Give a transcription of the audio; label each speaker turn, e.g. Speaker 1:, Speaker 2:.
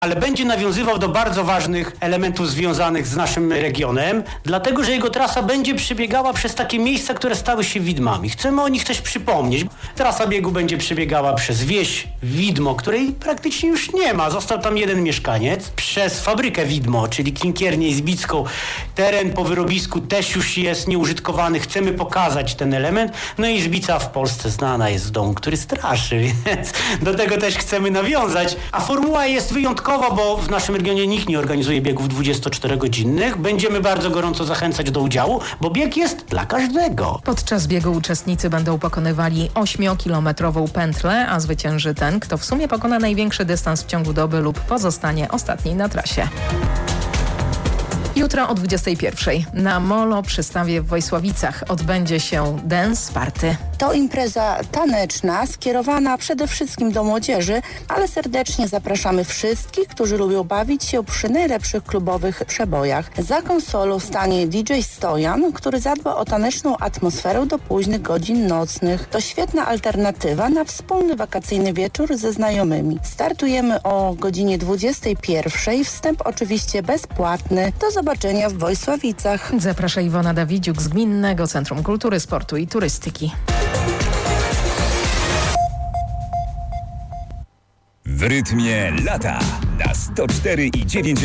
Speaker 1: ale będzie nawiązywał do bardzo ważnych elementów związanych z naszym regionem, dlatego że jego trasa będzie przebiegała przez takie miejsca, które stały się widmami. Chcemy o nich też przypomnieć. Trasa biegu będzie przebiegała przez wieś Widmo, której praktycznie już nie ma. Został tam jeden mieszkaniec. Przez fabrykę Widmo, czyli Klinkiernię Izbicką. Teren po wyrobisku też już jest nieużytkowany. Chcemy pokazać ten element. No i Izbica w Polsce znana jest z domu, który straszy, więc do tego też chcemy nawiązać. A formuła jest wyjątkowa, bo w naszym regionie nikt nie organizuje biegów 24-godzinnych. Będziemy bardzo gorąco zachęcać do udziału, bo bieg jest dla każdego.
Speaker 2: Podczas biegu uczestnicy będą pokonywali 8-kilometrową pętlę, a zwycięży ten, kto w sumie pokona największy dystans w ciągu doby lub pozostanie ostatni na trasie. Jutro o 21:00 na Molo Przystawie w Wojsławicach odbędzie się Dance Party.
Speaker 3: To impreza taneczna skierowana przede wszystkim do młodzieży, ale serdecznie zapraszamy wszystkich, którzy lubią bawić się przy najlepszych klubowych przebojach. Za konsolą stanie DJ Stojan, który zadba o taneczną atmosferę do późnych godzin nocnych. To świetna alternatywa na wspólny wakacyjny wieczór ze znajomymi. Startujemy o godzinie 21:00. Wstęp oczywiście bezpłatny. Do zobaczenia w Wojsławicach.
Speaker 2: Zaprasza Iwona Dawidziuk z Gminnego Centrum Kultury, Sportu i Turystyki.
Speaker 4: W rytmie lata na 104,9